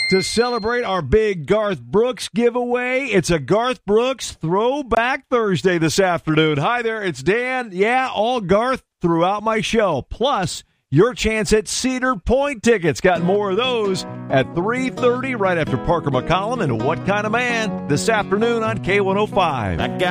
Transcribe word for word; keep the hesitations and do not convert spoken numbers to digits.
To celebrate our big Garth Brooks giveaway, it's a Garth Brooks Throwback Thursday this afternoon. Hi there, it's Dan. Yeah, all Garth throughout my show. Plus, your chance at Cedar Point tickets. Got more of those at three thirty right after Parker McCollum and What Kind of Man this afternoon on K one oh five.